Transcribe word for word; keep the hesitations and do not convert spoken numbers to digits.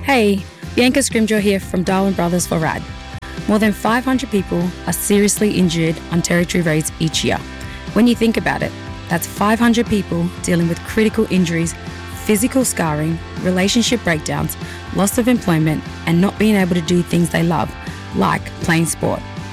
Hey, Bianca Scrimgeour here from Darwin Brothers for RAD. More than five hundred people are seriously injured on territory roads each year. When you think about it, that's five hundred people dealing with critical injuries, physical scarring, relationship breakdowns, loss of employment, and not being able to do things they love, like playing sport.